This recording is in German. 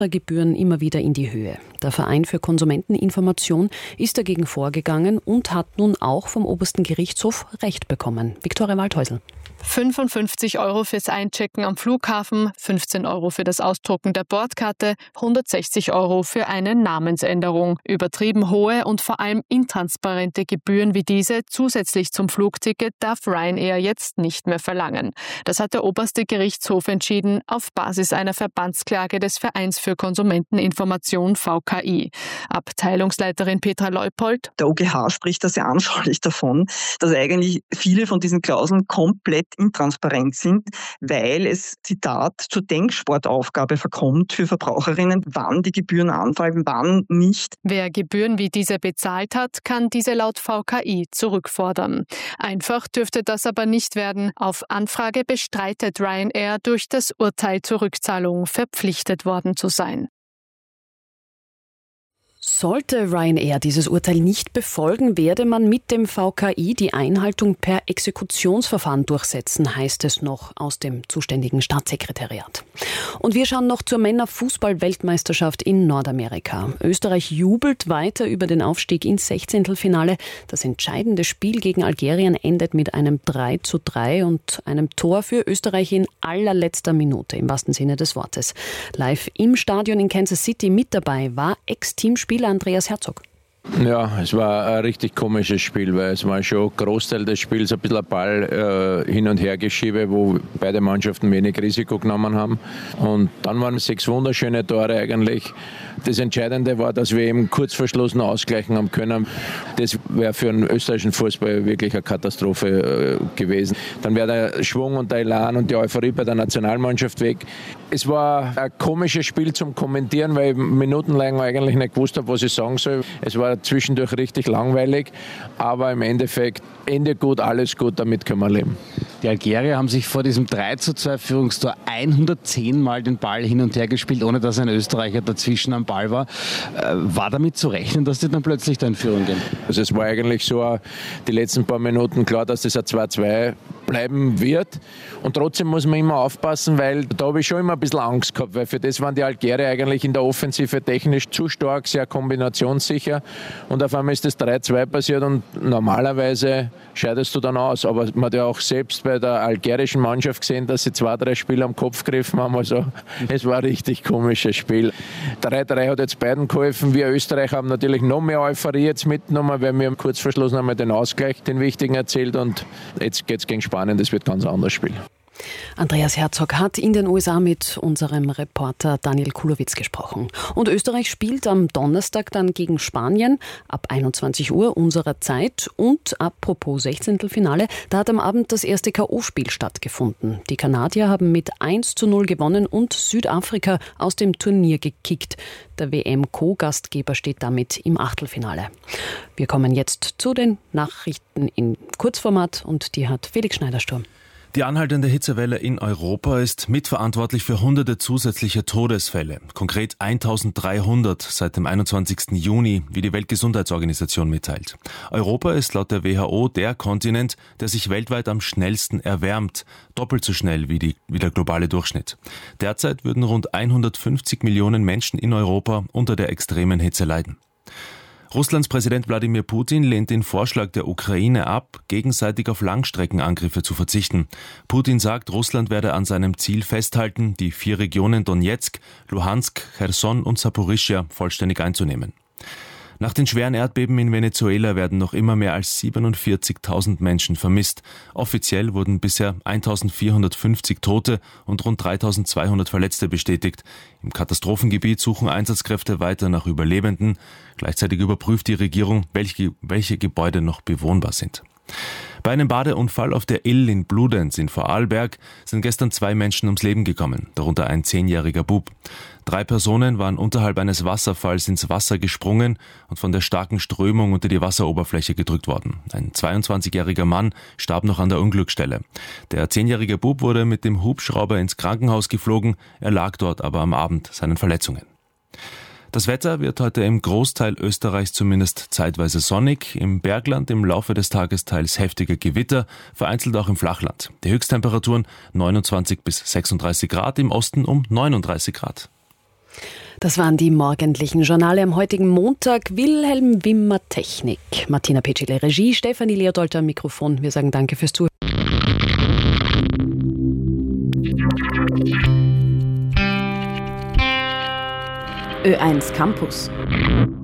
Gebühren immer wieder in die Höhe. Der Verein für Konsumenteninformation ist dagegen vorgegangen und hat nun auch vom obersten Gerichtshof Recht bekommen. Viktoria Waldhäusl. 55 € fürs Einchecken am Flughafen, 15 € für das Ausdrucken der Bordkarte, 160 € für eine Namensänderung. Übertrieben hohe und vor allem intransparente Gebühren wie diese zusätzlich zum Flugticket darf Ryanair jetzt nicht mehr verlangen. Das hat der oberste Gerichtshof entschieden auf Basis einer Verbandsklage des Vereins für Konsumenteninformation VKI. Abteilungsleiterin Petra Leupold. Der OGH spricht da sehr anschaulich davon, dass eigentlich viele von diesen Klauseln komplett intransparent sind, weil es, Zitat, zur Denksportaufgabe verkommt für Verbraucherinnen, wann die Gebühren anfallen, wann nicht. Wer Gebühren wie diese bezahlt hat, kann diese laut VKI zurückfordern. Einfach dürfte das aber nicht werden. Auf Anfrage bestreitet Ryanair, durch das Urteil zur Rückzahlung verpflichtet worden zu sein. Sollte Ryanair dieses Urteil nicht befolgen, werde man mit dem VKI die Einhaltung per Exekutionsverfahren durchsetzen, heißt es noch aus dem zuständigen Staatssekretariat. Und wir schauen noch zur Männerfußball-Weltmeisterschaft in Nordamerika. Österreich jubelt weiter über den Aufstieg ins Sechzehntelfinale. Das entscheidende Spiel gegen Algerien endet mit einem 3:3 und einem Tor für Österreich in allerletzter Minute, im wahrsten Sinne des Wortes. Live im Stadion in Kansas City mit dabei war Ex-Teamspieler Andreas Herzog. Ja, es war ein richtig komisches Spiel, weil es war schon Großteil des Spiels ein bisschen ein Ball hin und her geschiebe, wo beide Mannschaften wenig Risiko genommen haben. Und dann waren 6 wunderschöne Tore eigentlich. Das Entscheidende war, dass wir eben kurz vor Schluss noch ausgleichen haben können. Das wäre für den österreichischen Fußball wirklich eine Katastrophe gewesen. Dann wäre der Schwung und der Elan und die Euphorie bei der Nationalmannschaft weg. Es war ein komisches Spiel zum Kommentieren, weil ich minutenlang eigentlich nicht gewusst habe, was ich sagen soll. Es war zwischendurch richtig langweilig, aber im Endeffekt Ende gut, alles gut, damit können wir leben. Die Algerier haben sich vor diesem 3:2 Führungstor 110 Mal den Ball hin und her gespielt, ohne dass ein Österreicher dazwischen am Ball war. War damit zu rechnen, dass die dann plötzlich da in Führung gehen? Also es war eigentlich so die letzten paar Minuten klar, dass das ein 2:2 bleiben wird. Und trotzdem muss man immer aufpassen, weil da habe ich schon immer ein bisschen Angst gehabt, weil für das waren die Algerier eigentlich in der Offensive technisch zu stark, sehr kombinationssicher. Und auf einmal ist das 3:2 passiert und normalerweise scheidest du dann aus. Aber man hat ja auch selbst bei der algerischen Mannschaft gesehen, dass sie 2-3 Spieler am Kopf gegriffen haben. Also es war ein richtig komisches Spiel. 3:3 hat jetzt beiden geholfen. Wir Österreicher haben natürlich noch mehr Euphorie jetzt mitgenommen, weil wir kurz vor Schluss noch einmal den Ausgleich, den wichtigen, erzielt. Und jetzt geht es gegen Spanien. Das wird ein ganz anderes Spiel. Andreas Herzog hat in den USA mit unserem Reporter Daniel Kulowitz gesprochen. Und Österreich spielt am Donnerstag dann gegen Spanien ab 21 Uhr unserer Zeit. Und apropos Sechzehntelfinale, da hat am Abend das erste K.O.-Spiel stattgefunden. Die Kanadier haben mit 1:0 gewonnen und Südafrika aus dem Turnier gekickt. Der WM-Co-Gastgeber steht damit im Achtelfinale. Wir kommen jetzt zu den Nachrichten in Kurzformat und die hat Felix Schneider-Sturm. Die anhaltende Hitzewelle in Europa ist mitverantwortlich für hunderte zusätzliche Todesfälle. Konkret 1300 seit dem 21. Juni, wie die Weltgesundheitsorganisation mitteilt. Europa ist laut der WHO der Kontinent, der sich weltweit am schnellsten erwärmt. Doppelt so schnell wie der globale Durchschnitt. Derzeit würden rund 150 Millionen Menschen in Europa unter der extremen Hitze leiden. Russlands Präsident Wladimir Putin lehnt den Vorschlag der Ukraine ab, gegenseitig auf Langstreckenangriffe zu verzichten. Putin sagt, Russland werde an seinem Ziel festhalten, die 4 Regionen Donetsk, Luhansk, Cherson und Saporischschja vollständig einzunehmen. Nach den schweren Erdbeben in Venezuela werden noch immer mehr als 47.000 Menschen vermisst. Offiziell wurden bisher 1.450 Tote und rund 3.200 Verletzte bestätigt. Im Katastrophengebiet suchen Einsatzkräfte weiter nach Überlebenden. Gleichzeitig überprüft die Regierung, welche Gebäude noch bewohnbar sind. Bei einem Badeunfall auf der Ill in Bludenz in Vorarlberg sind gestern 2 Menschen ums Leben gekommen, darunter ein 10-jähriger Bub. 3 Personen waren unterhalb eines Wasserfalls ins Wasser gesprungen und von der starken Strömung unter die Wasseroberfläche gedrückt worden. Ein 22-jähriger Mann starb noch an der Unglücksstelle. Der 10-jährige Bub wurde mit dem Hubschrauber ins Krankenhaus geflogen, er lag dort aber am Abend seinen Verletzungen. Das Wetter wird heute im Großteil Österreichs zumindest zeitweise sonnig, im Bergland im Laufe des Tages teils heftige Gewitter, vereinzelt auch im Flachland. Die Höchsttemperaturen 29 bis 36 Grad, im Osten um 39 Grad. Das waren die morgendlichen Journale am heutigen Montag. Wilhelm Wimmer Technik, Martina Petschile Regie, Stefanie Leodold am Mikrofon. Wir sagen danke fürs Zuhören. Ö1 Campus.